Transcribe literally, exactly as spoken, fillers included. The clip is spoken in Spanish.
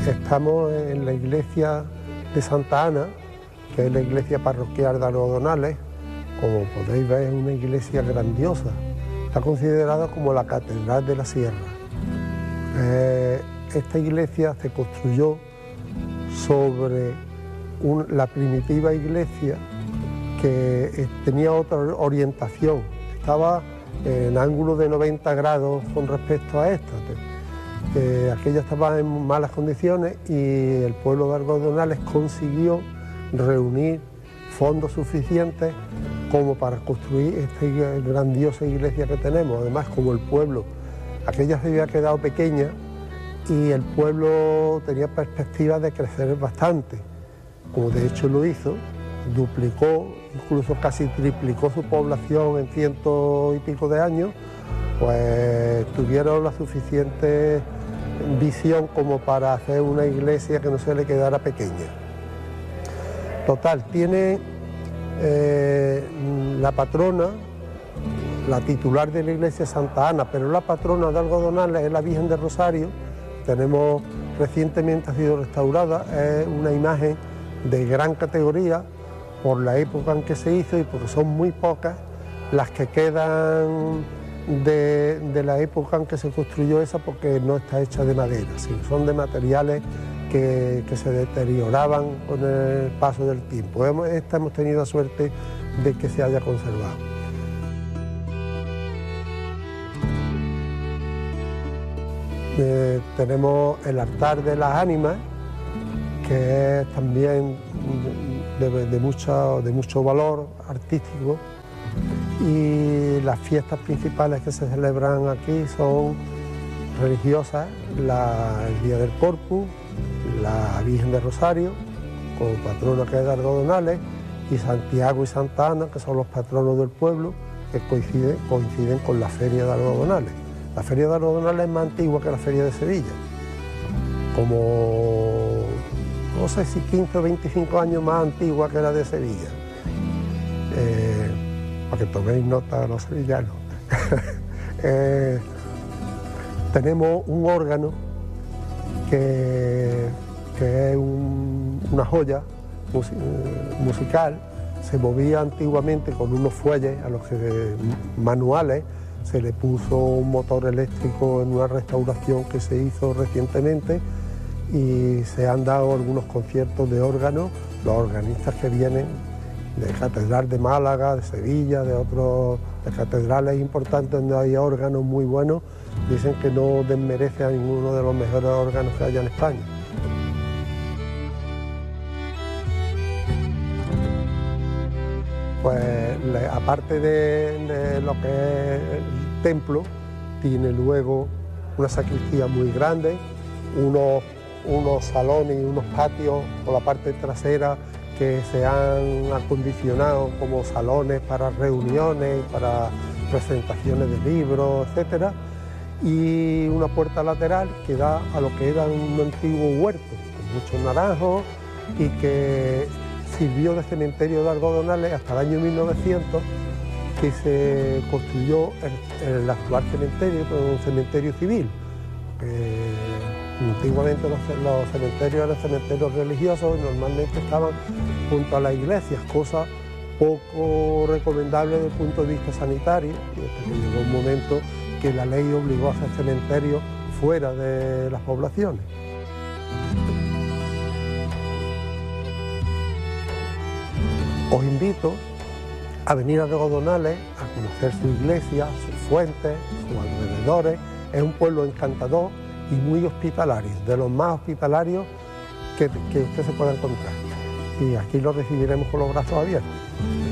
Estamos en la iglesia de Santa Ana, que es la iglesia parroquial de Algodonales. Como podéis ver, es una iglesia grandiosa. Está considerada como la Catedral de la Sierra. Eh, esta iglesia se construyó sobre un, la primitiva iglesia que eh, tenía otra orientación. Estaba en ángulo de noventa grados con respecto a esta. Eh, aquella estaba en malas condiciones y el pueblo de Algodonales consiguió reunir fondos suficientes como para construir esta grandiosa iglesia que tenemos. Además, como el pueblo, aquella se había quedado pequeña y el pueblo tenía perspectivas de crecer bastante, como de hecho lo hizo, duplicó, incluso casi triplicó su población en ciento y pico de años, pues tuvieron la suficiente visión como para hacer una iglesia que no se le quedara pequeña. Total, tiene eh, la patrona, la titular de la iglesia Santa Ana, pero la patrona de Algodonales es la Virgen del Rosario. Tenemos, recientemente ha sido restaurada, es una imagen de gran categoría por la época en que se hizo y porque son muy pocas las que quedan de, de la época en que se construyó esa, porque no está hecha de madera, sino son de materiales que, que se deterioraban con el paso del tiempo. Hemos, esta hemos tenido la suerte de que se haya conservado. Eh, tenemos el altar de las ánimas, que es también de, de, mucho, de mucho valor artístico, y las fiestas principales que se celebran aquí son religiosas: la, el Día del Corpus, la Virgen del Rosario, como patrona que es de Algodonales, y Santiago y Santa Ana, que son los patronos del pueblo, que coinciden, coinciden con la Feria de Algodonales. La Feria de Algodonales es más antigua que la Feria de Sevilla, como, no sé si quince o veinticinco años más antigua que la de Sevilla. Eh, para que toméis nota los sevillanos. eh, tenemos un órgano que, que es un, una joya mus, eh, musical. Se movía antiguamente con unos fuelles a los que manuales. Se le puso un motor eléctrico en una restauración que se hizo recientemente y se han dado algunos conciertos de órgano. Los organistas que vienen de Catedral de Málaga, de Sevilla, de otras catedrales importantes donde hay órganos muy buenos, dicen que no desmerece a ninguno de los mejores órganos que haya en España. Pues le, aparte de, de lo que es el templo, tiene luego una sacristía muy grande, unos, unos salones y unos patios por la parte trasera que se han acondicionado como salones para reuniones, para presentaciones de libros, etcétera, y una puerta lateral que da a lo que era un antiguo huerto con muchos naranjos y que sirvió de cementerio de Algodonales hasta el año mil novecientos, que se construyó el, el actual cementerio, pero un cementerio civil. Eh, antiguamente los, los cementerios eran cementerios religiosos y normalmente estaban junto a las iglesias, cosa poco recomendable desde el punto de vista sanitario, y hasta que llegó un momento que la ley obligó a hacer cementerios fuera de las poblaciones. Os invito a venir a Algodonales a conocer su iglesia, sus fuentes, sus alrededores. Es un pueblo encantador y muy hospitalario, de los más hospitalarios que, que usted se pueda encontrar. Y aquí lo recibiremos con los brazos abiertos.